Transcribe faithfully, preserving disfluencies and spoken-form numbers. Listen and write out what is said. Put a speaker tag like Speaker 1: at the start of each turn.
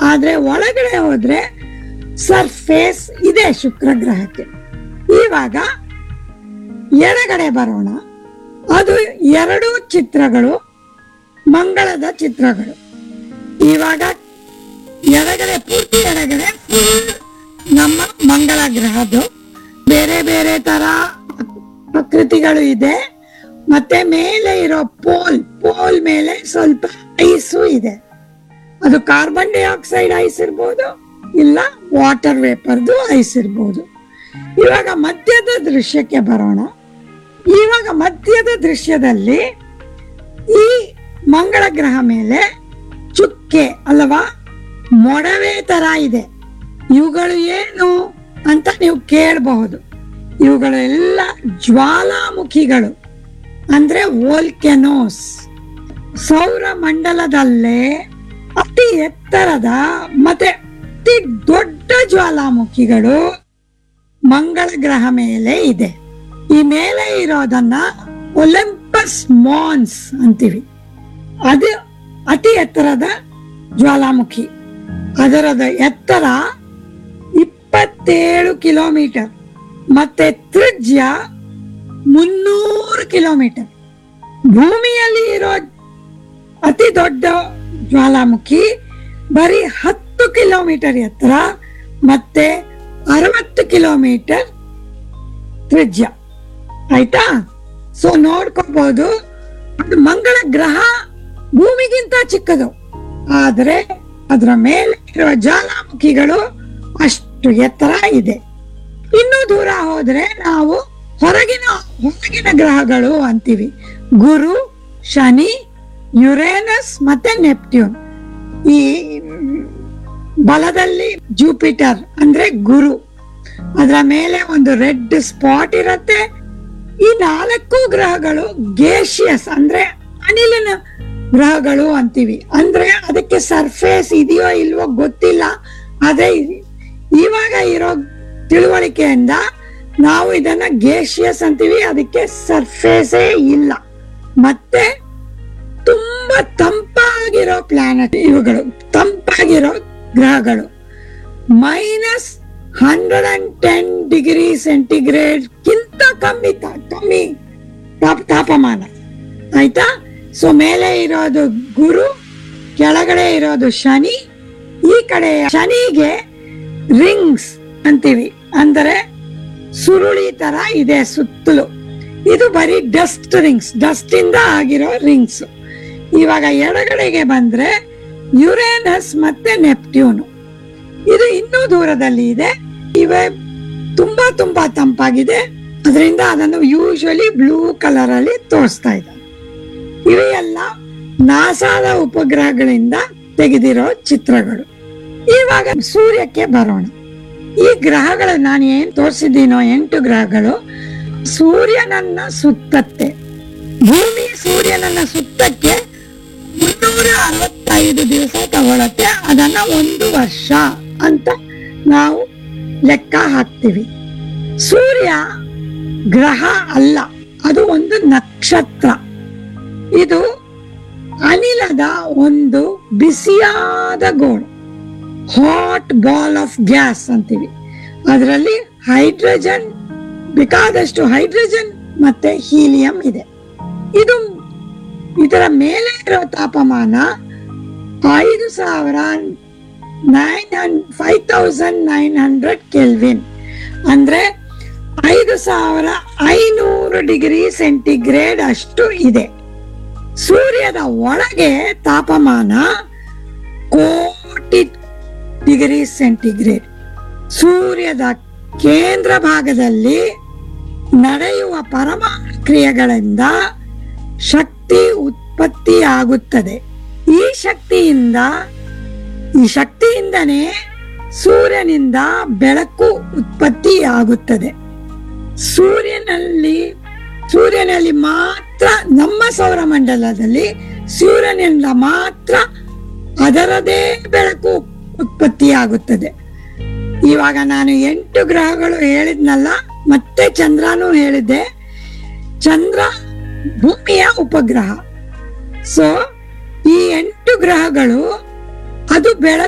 Speaker 1: ಆದ್ರೆ ಒಳಗಡೆ ಹೋದ್ರೆ ಸರ್ಫೇಸ್ ಇದೆ ಶುಕ್ರ ಗ್ರಹಕ್ಕೆ. ಇವಾಗ ಎಡಗಡೆ ಬರೋಣ. ಅದು ಎರಡು ಚಿತ್ರಗಳು ಮಂಗಳದ ಚಿತ್ರಗಳು. ಇವಾಗ ಎಡಗಡೆ ಪೂರ್ತಿ ಎಡಗಡೆ full ನಮ್ಮ ಮಂಗಳ ಗ್ರಹದ್ದು ಬೇರೆ ಬೇರೆ ತರ ಆಕೃತಿಗಳು ಇದೆ. ಮತ್ತೆ ಮೇಲೆ ಇರೋ ಪೋಲ್ ಪೋಲ್ ಮೇಲೆ ಸ್ವಲ್ಪ ಐಸು ಇದೆ. ಅದು ಕಾರ್ಬನ್ ಡೈಆಕ್ಸೈಡ್ ಐಸ್ ಇರ್ಬೋದು, ಇಲ್ಲ ವಾಟರ್ ವೇಪರ್ದು ಐಸ್ ಇರ್ಬೋದು. ಇವಾಗ ಮಧ್ಯದ ದೃಶ್ಯಕ್ಕೆ ಬರೋಣ. ಇವಾಗ ಮಧ್ಯದ ದೃಶ್ಯದಲ್ಲಿ ಈ ಮಂಗಳ ಗ್ರಹ ಮೇಲೆ ಚುಕ್ಕೆ ಅಲ್ಲವಾ ಮೊಡವೆ ತರ ಇದೆ. ಇವುಗಳು ಏನು ಅಂತ ನೀವು ಕೇಳಬಹುದು. ಇವುಗಳೆಲ್ಲ ಜ್ವಾಲಾಮುಖಿಗಳು, ಅಂದ್ರೆ ವೋಲ್ಕೆನೋಸ್. ಸೌರ ಮಂಡಲದಲ್ಲೇ ಅತಿ ಎತ್ತರದ ಮತ್ತೆ ಅತಿ ದೊಡ್ಡ ಜ್ವಾಲಾಮುಖಿಗಳು ಮಂಗಳ ಗ್ರಹ ಮೇಲೆ ಇದೆ. ಈ ಮೇಲೆ ಇರೋದನ್ನ ಒಲಿಂಪಸ್ ಮಾನ್ಸ್ ಅಂತೀವಿ. ಅದು ಅತಿ ಎತ್ತರದ ಜ್ವಾಲಾಮುಖಿ. ಅದರದ ಎತ್ತರ ಇಪ್ಪತ್ತೇಳು ಕಿಲೋಮೀಟರ್ ಮತ್ತೆ ತ್ರಿಜ್ಯ ಮುನ್ನೂರು ಕಿಲೋಮೀಟರ್. ಭೂಮಿಯಲ್ಲಿ ಇರೋ ಅತಿ ದೊಡ್ಡ ಜ್ವಾಲಾಮುಖಿ ಬರೀ ಹತ್ತು ಕಿಲೋಮೀಟರ್ ಎತ್ತರ ಮತ್ತೆ ಅರವತ್ತು ಕಿಲೋಮೀಟರ್ ತ್ರಿಜ್ಯ. ಆಯ್ತಾ? ಸೊ ನೋಡ್ಕೋಬಹುದು, ಅದು ಮಂಗಳ ಗ್ರಹ ಭೂಮಿಗಿಂತ ಚಿಕ್ಕದು, ಆದ್ರೆ ಅದರ ಮೇಲೆ ಇರುವ ಜ್ವಾಲಾಮುಖಿಗಳು ಅಷ್ಟು ಎತ್ತರ ಇದೆ. ಇನ್ನು ದೂರ ಹೋದ್ರೆ ನಾವು ಹೊರಗಿನ ಹೊರಗಿನ ಗ್ರಹಗಳು ಅಂತೀವಿ. ಗುರು, ಶನಿ, ಯುರೇನಸ್ ಮತ್ತೆ ನೆಪ್ಟ್ಯೂನ್. ಈ ಬಲದಲ್ಲಿ ಜೂಪಿಟರ್ ಅಂದ್ರೆ ಗುರು, ಅದರ ಮೇಲೆ ಒಂದು ರೆಡ್ ಸ್ಪಾಟ್ ಇರತ್ತೆ. ಈ ನಾಲ್ಕು ಗ್ರಹಗಳು ಗೇಷಿಯಸ್ ಅಂದ್ರೆ ಅನಿಲಿನ ಗ್ರಹಗಳು ಅಂತೀವಿ. ಅಂದ್ರೆ ಅದಕ್ಕೆ ಸರ್ಫೇಸ್ ಇದೆಯೋ ಇಲ್ವೋ ಗೊತ್ತಿಲ್ಲ, ಆದ್ರೆ ಇವಾಗ ಇರೋ ತಿಳುವಳಿಕೆಯಿಂದ ನಾವು ಇದನ್ನ ಗೇಷಿಯಸ್ ಅಂತೀವಿ. ಅದಕ್ಕೆ ಸರ್ಫೇಸೇ ಇಲ್ಲ. ಮತ್ತೆ ತುಂಬಾ ತಂಪಾಗಿರೋ ಪ್ಲಾನೆಟ್ ಇವುಗಳು, ತಂಪಾಗಿರೋ ಗ್ರಹಗಳು. Minus hundred and ten degree centigrade ಗಿಂತ ಕಮ್ಮಿ ಕಮ್ಮಿ ತಾಪಮಾನ. ಆಯ್ತಾ? ಸೊ ಮೇಲೆ ಇರೋದು ಗುರು, ಕೆಳಗಡೆ ಇರೋದು ಶನಿ. ಈ ಕಡೆ ಶನಿಗೆ ರಿಂಗ್ಸ್ ಅಂತೀವಿ, ಅಂದರೆ ಸುರುಳಿ ತರ ಇದೆ ಸುತ್ತಲೂ. ಇದು ಬರೀ ಡಸ್ಟ್ ರಿಂಗ್ಸ್, ಡಸ್ಟ್ ಇಂದ ಆಗಿರೋ ರಿಂಗ್ಸ್. ಇವಾಗ ಎಡಗಡೆಗೆ ಬಂದ್ರೆ ಯುರೇನಸ್ ಮತ್ತೆ ನೆಪ್ಟ್ಯೂನ್. ಇದು ಇನ್ನೂ ದೂರದಲ್ಲಿ ಇದೆ. ಇವೆ ತುಂಬಾ ತುಂಬಾ ತಂಪಾಗಿದೆ, ಅದರಿಂದ ಅದನ್ನು ಯೂಶುವಲಿ ಬ್ಲೂ ಕಲರ್ ಅಲ್ಲಿ ತೋರಿಸ್ತಾ ಇದ್ದಾರೆ. ಇವೆಲ್ಲ ನಾಸಾದ ಉಪಗ್ರಹಗಳಿಂದ ತೆಗೆದಿರೋ ಚಿತ್ರಗಳು. ಇವಾಗ ಸೂರ್ಯಕ್ಕೆ ಬರೋಣ. ಈ ಗ್ರಹಗಳು ನಾನು ಏನ್ ತೋರಿಸಿದ್ದೀನೋ ಎಂಟು ಗ್ರಹಗಳು ಸೂರ್ಯನನ್ನ ಸುತ್ತತ್ತೆ. ಭೂಮಿ ಸೂರ್ಯನನ್ನ ಸುತ್ತಕ್ಕೆ ಮುನ್ನೂರ ಅರವತ್ತೈದು ದಿವಸ ತಗೊಳತ್ತೆ. ಅದನ್ನ ಒಂದು ವರ್ಷ ಅಂತ ನಾವು ಲೆಕ್ಕ ಹಾಕ್ತಿವಿ. ಸೂರ್ಯ ಗ್ರಹ ಅಲ್ಲ, ಅದು ಒಂದು ನಕ್ಷತ್ರ. ಇದು ಅನಿಲದ ಒಂದು ಬಿಸಿಯಾದ ಗೋಳು, ಹಾಟ್ ಬಾಲ್ ಆಫ್ ಗ್ಯಾಸ್ ಅಂತೀವಿ. ಅದರಲ್ಲಿ ಹೈಡ್ರೋಜನ್, ಬೇಕಾದಷ್ಟು ಹೈಡ್ರೋಜನ್ ಮತ್ತೆ ಹೀಲಿಯಂ ಇದೆ. ಇದು ಇದರ ಮೇಲೆ ಇರೋ ತಾಪಮಾನ ಐದು ಸಾವಿರ nine five thousand nine hundred kelvin, ಅಂದ್ರೆ ಐದು ಸಾವಿರ ಐನೂರು ಡಿಗ್ರಿ ಸೆಂಟಿಗ್ರೇಡ್ ಅಷ್ಟು ಇದೆ. ಸೂರ್ಯದ ಒಳಗೆ ತಾಪಮಾನ ಕೋಟಿ ಡಿಗ್ರಿ ಸೆಂಟಿಗ್ರೇಡ್. ಸೂರ್ಯದ ಕೇಂದ್ರ ಭಾಗದಲ್ಲಿ ನಡೆಯುವ ಪರಮಾಣು ಕ್ರಿಯೆಗಳಿಂದ ಶಕ್ತಿ ಉತ್ಪತ್ತಿಯಾಗುತ್ತದೆ. ಈ ಶಕ್ತಿಯಿಂದ ಈ ಶಕ್ತಿಯಿಂದನೇ ಸೂರ್ಯನಿಂದ ಬೆಳಕು ಉತ್ಪತ್ತಿಯಾಗುತ್ತದೆ. ಸೂರ್ಯನಲ್ಲಿ ಸೂರ್ಯನಲ್ಲಿ ಮಾತ್ರ, ನಮ್ಮ ಸೌರಮಂಡಲದಲ್ಲಿ ಸೂರ್ಯನಿಂದ ಮಾತ್ರ ಅದರದೇ ಬೆಳಕು ಉತ್ಪತ್ತಿಯಾಗುತ್ತದೆ. ಇವಾಗ ನಾನು ಎಂಟು ಗ್ರಹಗಳು ಹೇಳಿದ್ನಲ್ಲ, ಮತ್ತೆ ಚಂದ್ರನೂ ಹೇಳಿದ್ದೆ. ಚಂದ್ರ ಭೂಮಿಯ ಉಪಗ್ರಹ. ಸೊ ಈ ಎಂಟು ಗ್ರಹಗಳು ಅದು ಬೆಳಕು